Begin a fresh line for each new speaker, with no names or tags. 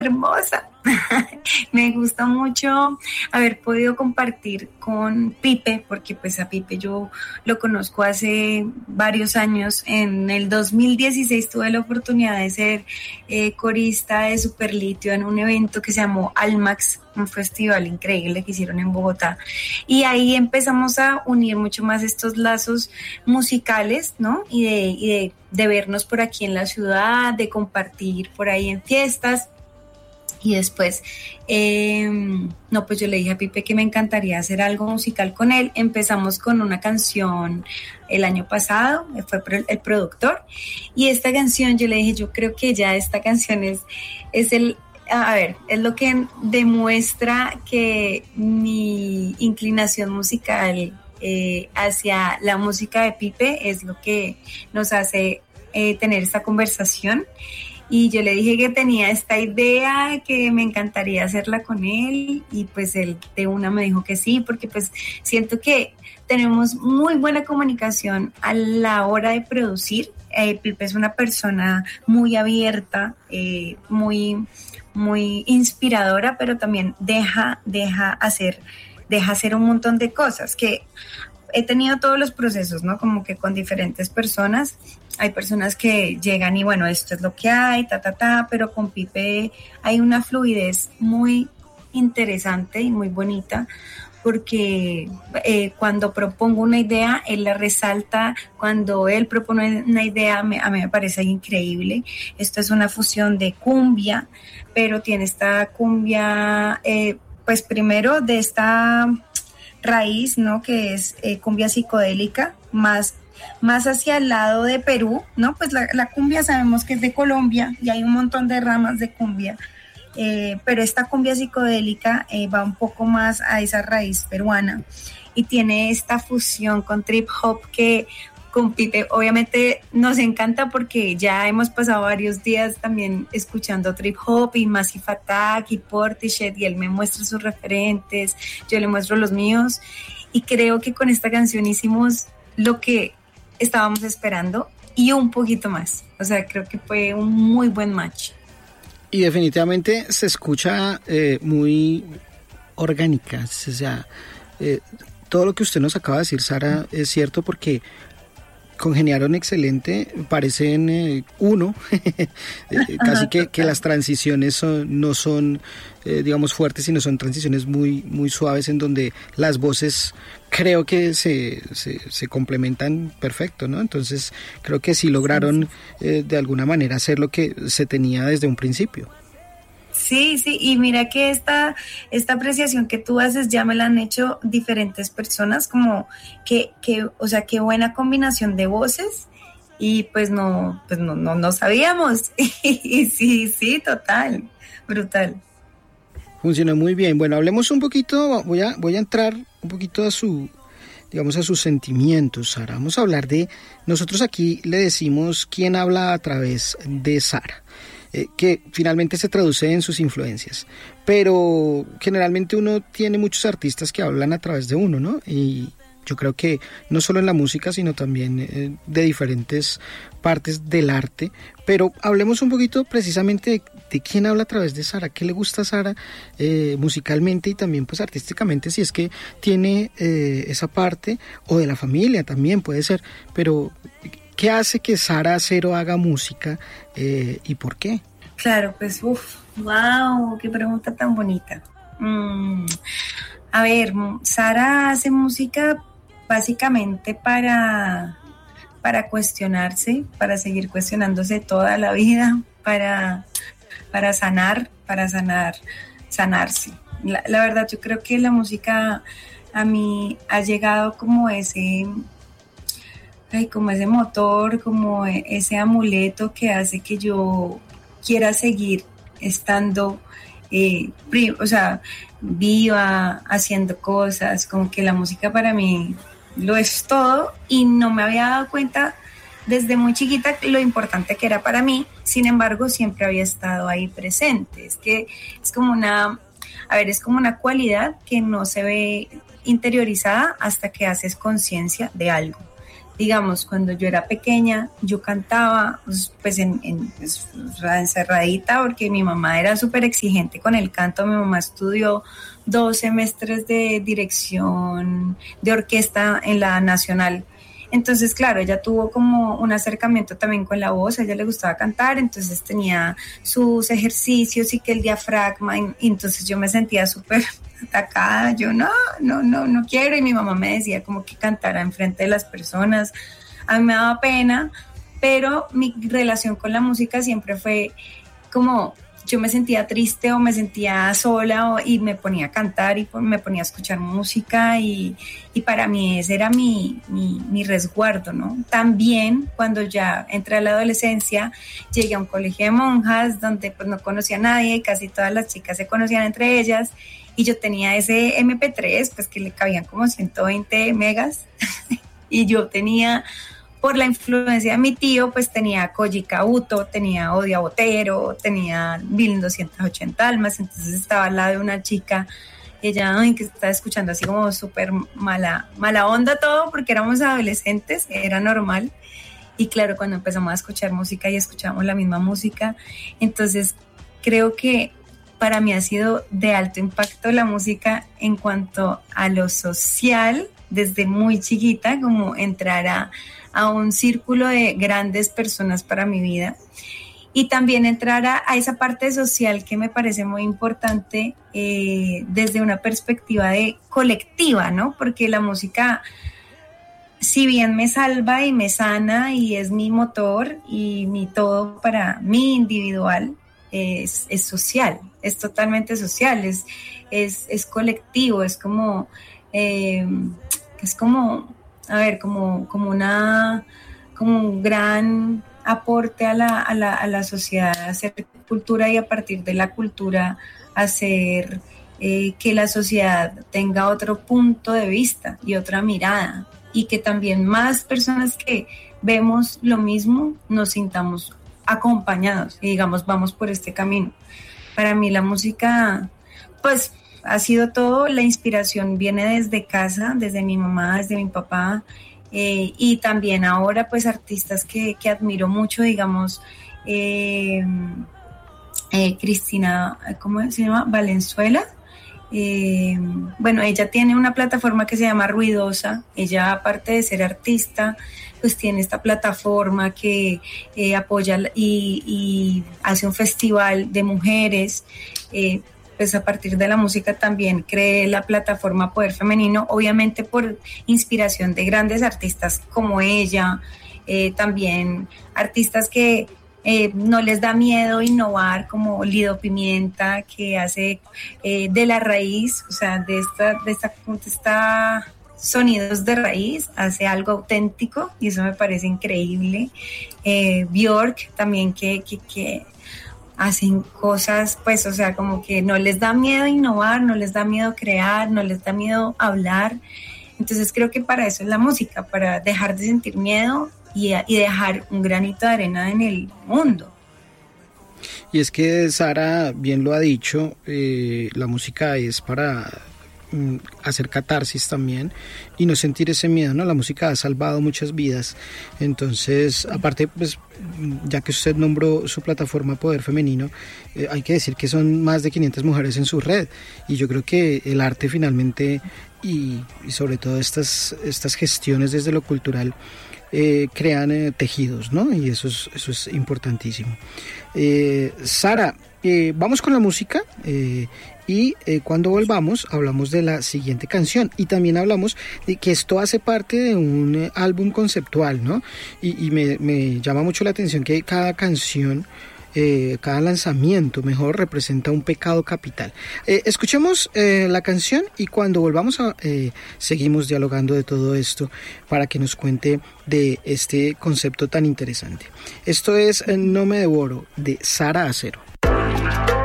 hermosa. Me gusta mucho haber podido compartir con Pipe, porque pues a Pipe yo lo conozco hace varios años. En el 2016 tuve la oportunidad de ser corista de Superlitio en un evento que se llamó Almax, un festival increíble que hicieron en Bogotá, y ahí empezamos a unir mucho más estos lazos musicales, ¿no? Y de vernos por aquí en la ciudad, de compartir por ahí en fiestas. Y después, pues yo le dije a Pipe que me encantaría hacer algo musical con él. Empezamos con una canción el año pasado, fue el productor. Y esta canción, yo le dije, yo creo que ya esta canción es lo que demuestra que mi inclinación musical hacia la música de Pipe es lo que nos hace tener esta conversación. Y yo le dije que tenía esta idea, que me encantaría hacerla con él, y pues él de una me dijo que sí, porque pues siento que tenemos muy buena comunicación a la hora de producir. Pipe es una persona muy abierta, muy inspiradora, pero también deja hacer un montón de cosas, que he tenido todos los procesos, ¿no? Como que con diferentes personas. Hay personas que llegan y bueno, esto es lo que hay, pero con Pipe hay una fluidez muy interesante y muy bonita, porque cuando propongo una idea, él la resalta. Cuando él propone una idea, a mí me parece increíble. Esto es una fusión de cumbia, pero tiene esta cumbia, pues primero de esta raíz, ¿no? Que es cumbia psicodélica, más hacia el lado de Perú, ¿no? Pues la cumbia sabemos que es de Colombia y hay un montón de ramas de cumbia, pero esta cumbia psicodélica va un poco más a esa raíz peruana y tiene esta fusión con trip hop que con Pipe obviamente nos encanta, porque ya hemos pasado varios días también escuchando trip hop y Massive Attack y Portishead, y él me muestra sus referentes, yo le muestro los míos, y creo que con esta canción hicimos lo que estábamos esperando y un poquito más. O sea, creo que fue un muy buen match.
Y definitivamente se escucha muy orgánica. O sea, todo lo que usted nos acaba de decir, Sara, es cierto, porque congeniaron excelente, parecen uno. Casi que las transiciones no son digamos fuertes, sino son transiciones muy, muy suaves, en donde las voces creo que se complementan perfecto, ¿no? Entonces creo que sí lograron de alguna manera hacer lo que se tenía desde un principio.
Sí, y mira que esta apreciación que tú haces ya me la han hecho diferentes personas, como que o sea, qué buena combinación de voces, y pues no sabíamos. Y sí, total, brutal.
Funcionó muy bien. Bueno, hablemos un poquito, voy a entrar un poquito a sus sentimientos, Sara. Vamos a hablar de, nosotros aquí le decimos quién habla a través de Sara. Que finalmente se traduce en sus influencias, pero generalmente uno tiene muchos artistas que hablan a través de uno, ¿no? Y yo creo que no solo en la música, sino también de diferentes partes del arte. Pero hablemos un poquito precisamente de quién habla a través de Sara, qué le gusta a Sara musicalmente y también pues artísticamente, si es que tiene esa parte, o de la familia también puede ser, pero ¿qué hace que Sara Acero haga música y por qué?
Claro, pues, wow, qué pregunta tan bonita. A ver, Sara hace música básicamente para cuestionarse, para seguir cuestionándose toda la vida, para sanarse. La verdad, yo creo que la música a mí ha llegado como ese motor, como ese amuleto que hace que yo quiera seguir estando, viva, haciendo cosas. Como que la música para mí lo es todo, y no me había dado cuenta desde muy chiquita lo importante que era para mí. Sin embargo, siempre había estado ahí presente. Es como una cualidad que no se ve interiorizada hasta que haces conciencia de algo, digamos, cuando yo era pequeña, yo cantaba pues encerradita, porque mi mamá era súper exigente con el canto. Mi mamá estudió 2 semestres de dirección de orquesta en la Nacional. Entonces, claro, ella tuvo como un acercamiento también con la voz, a ella le gustaba cantar, entonces tenía sus ejercicios y que el diafragma, y entonces yo me sentía súper atacada, yo no quiero, y mi mamá me decía como que cantara enfrente de las personas. A mí me daba pena, pero mi relación con la música siempre fue como, yo me sentía triste o me sentía sola y me ponía a cantar y me ponía a escuchar música, y para mí ese era mi resguardo, ¿no? También cuando ya entré a la adolescencia, llegué a un colegio de monjas donde pues no conocía a nadie y casi todas las chicas se conocían entre ellas, y yo tenía ese MP3 pues que le cabían como 120 megas y yo tenía, por la influencia de mi tío, pues tenía Koji Kauto, tenía Odia Botero, tenía 1280 almas, entonces estaba al lado de una chica, ella que estaba escuchando así como súper mala onda todo, porque éramos adolescentes, era normal, y claro, cuando empezamos a escuchar música y escuchamos la misma música, entonces creo que para mí ha sido de alto impacto la música en cuanto a lo social, desde muy chiquita, como entrar a un círculo de grandes personas para mi vida, y también entrar a esa parte social que me parece muy importante desde una perspectiva de colectiva, ¿no? Porque la música, si bien me salva y me sana y es mi motor y mi todo para mí individual, es social, es totalmente social, es colectivo, es como un gran aporte a la sociedad, hacer cultura, y a partir de la cultura hacer que la sociedad tenga otro punto de vista y otra mirada, y que también más personas que vemos lo mismo nos sintamos acompañados y digamos, vamos por este camino. Para mí la música, pues, ha sido todo. La inspiración viene desde casa, desde mi mamá, desde mi papá, y también ahora pues artistas que admiro mucho, digamos, Cristina, ¿cómo se llama? Valenzuela. Bueno, ella tiene una plataforma que se llama Ruidosa. Ella, aparte de ser artista, pues tiene esta plataforma que apoya y hace un festival de mujeres. Pues a partir de la música también creé la plataforma Poder Femenino, obviamente por inspiración de grandes artistas como ella, también artistas que no les da miedo innovar, como Lido Pimienta, que hace de la raíz, o sea, de esta sonidos de raíz, hace algo auténtico, y eso me parece increíble. Björk también, que hacen cosas, pues, o sea, como que no les da miedo innovar, no les da miedo crear, no les da miedo hablar. Entonces creo que para eso es la música, para dejar de sentir miedo y dejar un granito de arena en el mundo.
Y es que Sara bien lo ha dicho, la música es para hacer catarsis también y no sentir ese miedo, ¿no? La música ha salvado muchas vidas. Entonces, aparte, pues, ya que usted nombró su plataforma Poder Femenino, hay que decir que son más de 500 mujeres en su red, y yo creo que el arte finalmente y sobre todo estas gestiones desde lo cultural crean tejidos, ¿no? Y eso es importantísimo. Sara, vamos con la música y cuando volvamos hablamos de la siguiente canción, y también hablamos de que esto hace parte de un álbum conceptual, ¿no? Y me llama mucho la atención que cada canción, cada lanzamiento mejor, representa un pecado capital. Escuchemos la canción, y cuando volvamos seguimos dialogando de todo esto para que nos cuente de este concepto tan interesante. Esto es No me devoro, de Sara Acero.